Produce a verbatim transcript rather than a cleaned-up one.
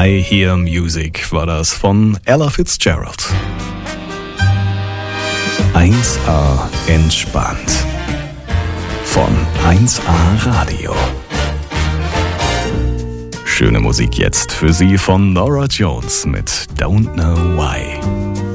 I Hear Music war das von Ella Fitzgerald. eins A entspannt von eins A Radio. Schöne Musik jetzt für Sie von Norah Jones mit Don't Know Why.